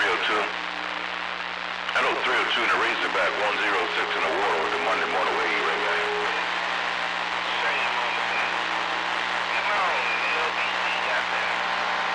302. I know 302 and the Razorback 106 in the water with the Monday